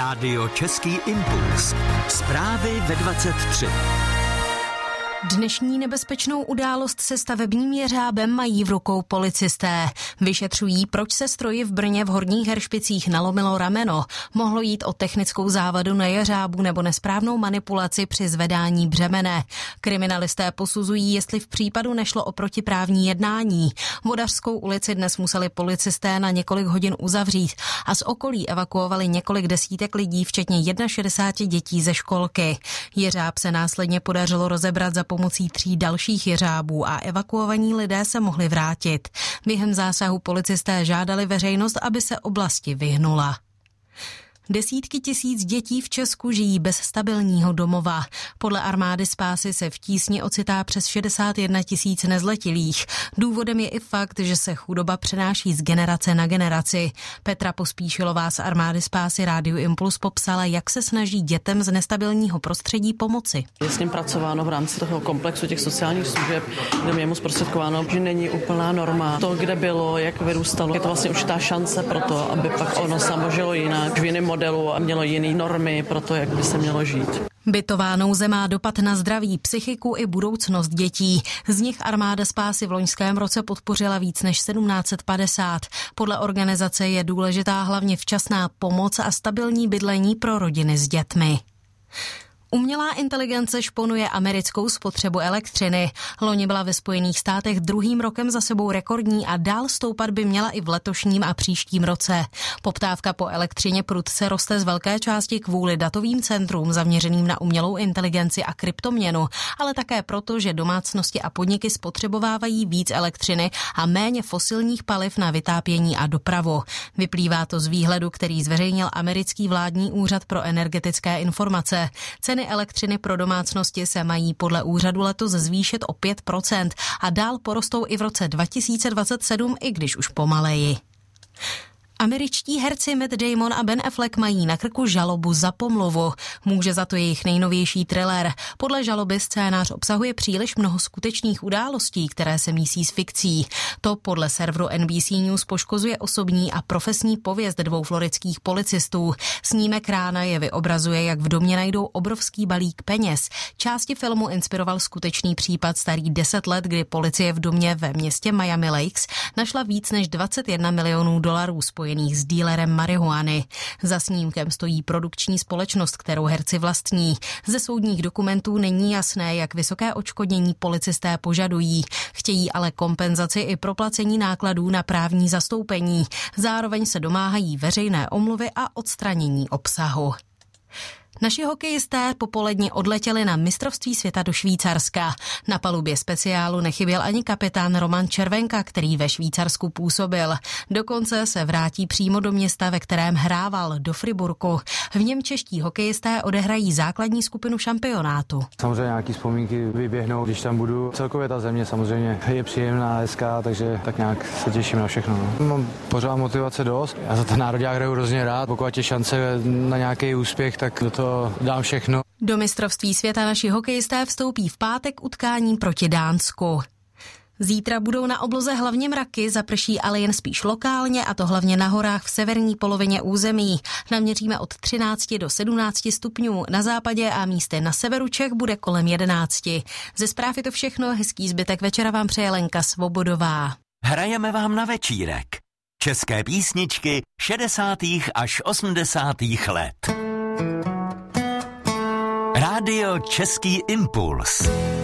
Rádio Český impuls. Zprávy ve 23. Dnešní nebezpečnou událost se stavebním jeřábem mají v rukou policisté. Vyšetřují, proč se stroji v Brně v Horních Heršpicích nalomilo rameno. Mohlo jít o technickou závadu na jeřábu nebo nesprávnou manipulaci při zvedání břemene. Kriminalisté posuzují, jestli v případu nešlo o protiprávní jednání. Vodařskou ulici dnes museli policisté na několik hodin uzavřít a z okolí evakuovali několik desítek lidí, včetně 61 dětí ze školky. Jeřáb se následně podařilo rozebrat za pomocí 3 dalších jeřábů a evakuovaní lidé se mohli vrátit. Během zásahu policisté žádali veřejnost, aby se oblasti vyhnula. Desítky tisíc dětí v Česku žijí bez stabilního domova. Podle armády spásy se v tísni ocitá přes 61 000 nezletilých. Důvodem je i fakt, že se chudoba přenáší z generace na generaci. Petra Pospíšilová z armády spásy Rádiu Impuls popsala, jak se snaží dětem z nestabilního prostředí pomoci. Je s ním pracováno v rámci toho komplexu těch sociálních služeb, kde je mu zprostředkováno, že není úplná norma. To, kde bylo, jak vyrůstalo, je to vlastně určitá šance pro to, aby pak ono samo žilo jinak, v jiném modelu a mělo jiné normy pro to, jak by se mělo žít. Bytová nouze má dopad na zdraví, psychiku i budoucnost dětí. Z nich armáda spásy v loňském roce podpořila víc než 1750. Podle organizace je důležitá hlavně včasná pomoc a stabilní bydlení pro rodiny s dětmi. Umělá inteligence šponuje americkou spotřebu elektřiny. Loni byla ve Spojených státech druhým rokem za sebou rekordní a dál stoupat by měla i v letošním a příštím roce. Poptávka po elektřině prudce roste z velké části kvůli datovým centrům zaměřeným na umělou inteligenci a kryptoměnu, ale také proto, že domácnosti a podniky spotřebovávají víc elektřiny a méně fosilních paliv na vytápění a dopravu. Vyplývá to z výhledu, který zveřejnil americký vládní úřad pro energetické informace. Ceny elektřiny pro domácnosti se mají podle úřadu letos zvýšit o 5% a dál porostou i v roce 2027, i když už pomaleji. Američtí herci Matt Damon a Ben Affleck mají na krku žalobu za pomluvu. Může za to jejich nejnovější thriller. Podle žaloby scénář obsahuje příliš mnoho skutečných událostí, které se mísí s fikcí. To podle serveru NBC News poškozuje osobní a profesní pověst 2 floridských policistů. Snímek rána je vyobrazuje, jak v domě najdou obrovský balík peněz. Části filmu inspiroval skutečný případ starý 10 let, kdy policie v domě ve městě Miami Lakes našla víc než $21 milionů spojených s dílerem marihuany. Za snímkem stojí produkční společnost, kterou herci vlastní. Ze soudních dokumentů není jasné, jak vysoké odškodnění policisté požadují. Chtějí ale kompenzaci i proplacení nákladů na právní zastoupení. Zároveň se domáhají veřejné omluvy a odstranění obsahu. Naši hokejisté popolední odletěli na mistrovství světa do Švýcarska. Na palubě speciálu nechyběl ani kapitán Roman Červenka, který ve Švýcarsku působil. Dokonce se vrátí přímo do města, ve kterém hrával, do Friburku. V něm čeští hokejisté odehrají základní skupinu šampionátu. Samozřejmě nějaký vzpomínky vyběhnou, když tam budu. Celkově ta země samozřejmě je příjemná, hezká, takže tak nějak se těším na všechno. Mám pořád motivace dost. Já za ten národák hraju hrozně rád. Pokud je šance na nějaký úspěch, tak do toho dám všechno. Do mistrovství světa naši hokejisté vstoupí v pátek utkáním proti Dánsku. Zítra budou na obloze hlavně mraky, zaprší ale jen spíš lokálně, a to hlavně na horách v severní polovině území. Naměříme od 13 do 17 stupňů, na západě a místy na severu Čech bude kolem 11. Ze zpráv je to všechno, hezký zbytek večera vám přeje Lenka Svobodová. Hrajeme vám na večírek. České písničky 60. až 80. let. Rádio Český impuls.